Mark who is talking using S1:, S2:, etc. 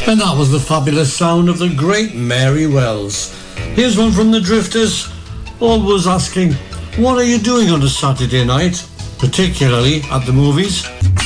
S1: And that was the fabulous sound of the great Mary Wells. Here's one from the Drifters, always asking, what are you doing on a Saturday night, particularly at the movies?